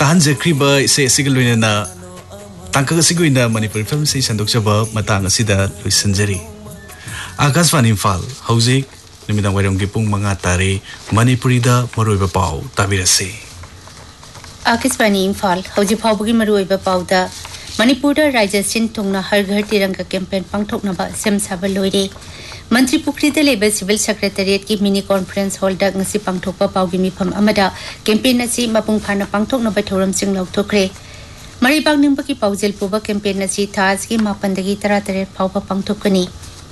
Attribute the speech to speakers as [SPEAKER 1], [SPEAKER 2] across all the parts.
[SPEAKER 1] ताहनजख्रीब इसे सिगलुइना तांकक सिगुइना मणिपुर फिल्म से संदोकजब मतंग असिदा लुइसंजरी आकाशवाणी इम्फाल हौजिक निमिदां वाइरमगी पुंग मंगा तारे मणिपुरीदा मरुइबा पाउ ताबिरसे
[SPEAKER 2] आकाशवाणी इम्फाल हौजिक फाउबगी मरुइबा पाउदा मणिपुरदा राज्य सिन थुंगना हर घर तिरंगा कैंपेन पांगथोकनबा सेम साबा लोइरे मंत्री पुखरीदा लेबा सिविल सेक्रेटरिएट की मिनी कॉन्फ्रेंस हॉल दा ngasi पांगथोकपा पाउगी मिफम अमदा कैंपेन असी मपुंग फाना पांगथोकनबा थौरम सिंग लौथोखरे मरिबाग निंबकी पाउजेल पुबा कैंपेन असी थाज की मापनदगी 13 फाउबा पांगथोकनी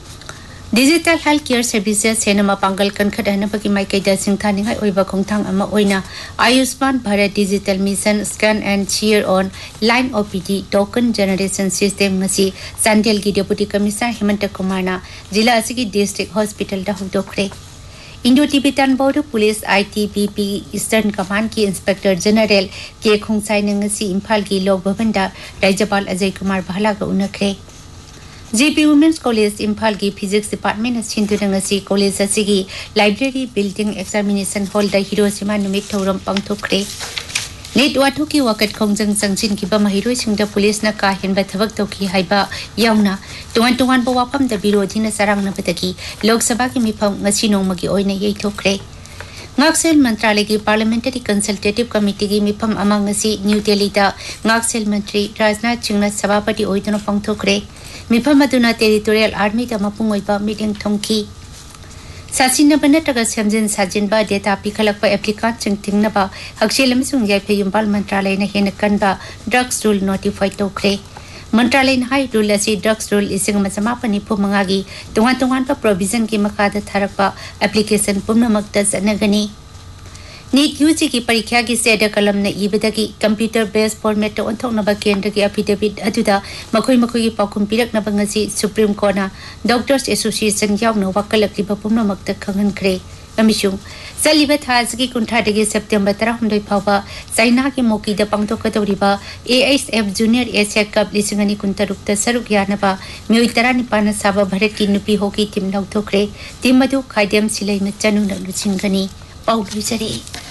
[SPEAKER 2] digital health care services सेनमा Pongal कनखदहनबकी माइकैदा सिंथानिंगाई ओइबा खोंथांग अमा ओइना Ayushman Bharat digital mission scan and cheer on line OPD token generation system ngasi Chandel की डेप्यूटी कमिश्नर हेमंत कुमारना जिला असगी डिस्ट्रिक्ट हॉस्पिटल दा हुदोखरे Indo Tibetan border police ITBP eastern command की इंस्पेक्टर जनरल के खोंसाई ngasi इम्फाल की लोक भवन दा राज्यपाल अजय कुमार भाला का उनखरे जेपी वुमेन्स कॉलेज इम्फाल की physics department सिंधुनंगसी college असिगी library building examination hall दा हिरोशिमा नुमित थौरम पांगथोखरे नेट वाथु की वकत खोंजंग संगजिन की महिरोइ सिंगदा पुलिस न का हेनबा थबक तोकी हाइबा यावना तोंगान तोंगान बो वाफम दा विरोधी न सरांगनबदगी लोकसभा की मिफम ngasi नोंमगी ओइना येथोखरे ngaksil मंत्रालय की पार्लियामेंटरी कंसल्टेटिव कमिटी की मिफम अमंग ngasi न्यू दिल्ली दा ngaksil मंत्री राजनाथ सिंह सभापति ओइदनो पांगथोखरे मिफम अदुना टेरिटोरियल आर्मी दा मपुंग ओइबा मीटिंग थोंकी सासिनबा नत्रगा सेमजिन साजिनबा डेटा पिखलकपा एप्लीकेंट सिंग थिंगनबा हक्सेल अमसुंग याइफे युम्बाल मंत्रालय न हेन कनबा ड्रग्स रूल नोटिफाई तोखरे मंत्रालय न हाई रूल असी ड्रग्स रूल इसिंग मसमापनि फुमंगागी तोंगान प्रोविजन की मखादा थारकपा एप्लीकेशन पुनमकता जनगनी नीट यूजी की परीक्षा की सेड कलम न इबदगी कंप्यूटर बेस्ड फॉर्मेट ओंथोकनबा केंद्र की एफिडेविट अदुदा मखोई की पाउखुम पिरकनबा ngasi सुप्रीम कोर्ट ना डॉक्टर्स एसोसिएशन यावनो वकलकलिबा पुनमकता खंगनखरे अमिशु सलिबा थाज की कुंठादगी सेप्टेम्बर 13 फावबा चाइना की Moki the पांगथोकदौरिबा ASF junior Asia cup 2023 सरुक यानबा मियोई 19 साबा भारत की नुपी हॉकी टीम लौथोखरे टीम मधु खाइदेम सिलै न चनु न लुचिंगनी पाउलुजरी